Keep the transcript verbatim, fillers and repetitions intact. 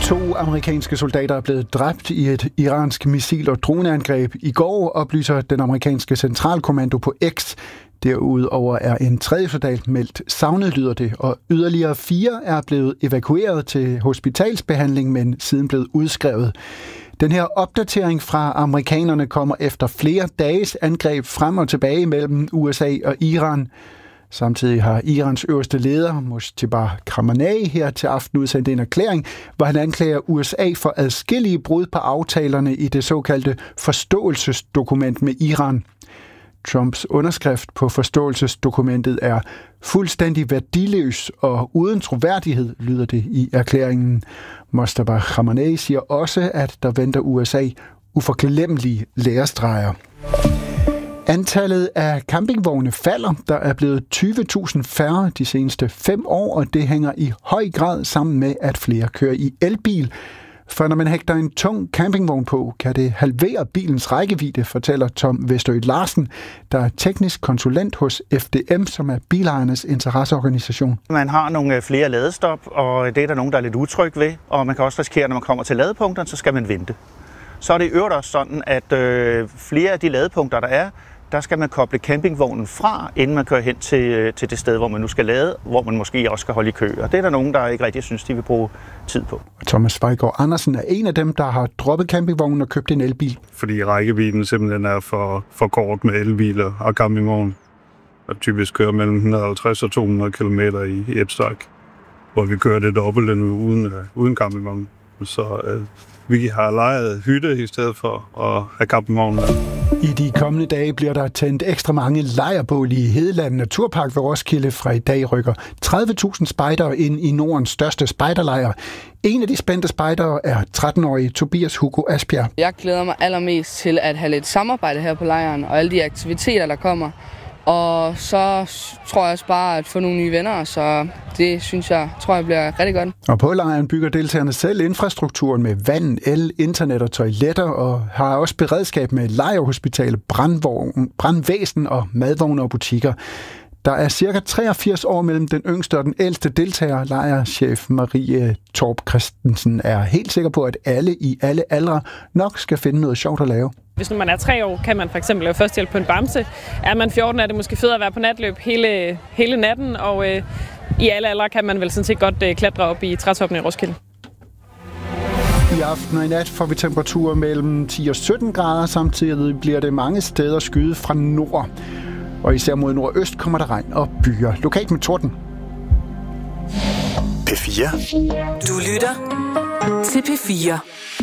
To amerikanske soldater er blevet dræbt i et iransk missil- og droneangreb i går, oplyser den amerikanske centralkommando på X. Derudover er en tredje soldat meldt savnet, lyder det, og yderligere fire er blevet evakueret til hospitalsbehandling, men siden blevet udskrevet. Den her opdatering fra amerikanerne kommer efter flere dages angreb frem og tilbage mellem U S A og Iran. Samtidig har Irans øverste leder, Mojtaba Khamenei, her til aften udsendt en erklæring, hvor han anklager U S A for adskillige brud på aftalerne i det såkaldte forståelsesdokument med Iran. Trumps underskrift på forståelsesdokumentet er fuldstændig værdiløs og uden troværdighed, lyder det i erklæringen. Mojtaba Khamenei siger også, at der venter U S A uforglemmelige lærestreger. Antallet af campingvogne falder. Der er blevet tyve tusind færre de seneste fem år, og det hænger i høj grad sammen med, at flere kører i elbil. For når man hægter en tung campingvogn på, kan det halvere bilens rækkevidde, fortæller Tom Vesterød Larsen, der er teknisk konsulent hos F D M, som er bilejernes interesseorganisation. Man har nogle flere ladestop, og det er der nogen, der er lidt utryg ved, og man kan også risikere, når man kommer til ladepunkterne, så skal man vente. Så er det i øvrigt også sådan, at øh, flere af de ladepunkter, der er, der skal man koble campingvognen fra, inden man kører hen til, til det sted, hvor man nu skal lade, hvor man måske også skal holde i kø. Og det er der nogen, der ikke rigtig synes, de vil bruge tid på. Thomas Vejgaard Andersen er en af dem, der har droppet campingvognen og købt en elbil. Fordi rækkevidden simpelthen er for, for kort med elbiler og campingvogn. Og typisk kører mellem et hundrede og halvtreds og to hundrede kilometer i Epstak, hvor vi kører det dobbelt uden, uden campingvogn. Så øh, vi har lejet hytte i stedet for at have campingvognen. I de kommende dage bliver der tændt ekstra mange lejrbål i Hedeland Naturpark ved Roskilde. Fra i dag rykker tredive tusind spejdere ind i Nordens største spejderlejr. En af de spændte spejdere er tretten-årige Tobias Hugo Asbjerg. Jeg glæder mig allermest til at have lidt samarbejde her på lejren og alle de aktiviteter, der kommer. Og så tror jeg også bare at få nogle nye venner, så det synes jeg, tror jeg bliver rigtig godt. Og på lejren bygger deltagerne selv infrastrukturen med vand, el, internet og toiletter, og har også beredskab med lejrhospital, brandvogn, brandvæsen og madvogne og butikker. Der er cirka treogfirs år mellem den yngste og den ældste deltager. Lejrchef Marie Torp Christensen er helt sikker på, at alle i alle aldre nok skal finde noget sjovt at lave. Hvis nu man er tre år, kan man for eksempel lave førstehjælp på en bamse. Er man fjorten, er det måske federe at være på natløb hele, hele natten, og øh, i alle aldre kan man vel sådan set godt øh, klatre op i trætoppen i Roskilde. I aften og i nat får vi temperaturer mellem ti og sytten grader, samtidig bliver det mange steder skyet fra nord. Og især mod nordøst kommer der regn og byer. Lokalt med torden. P fire. Du lytter til P fire.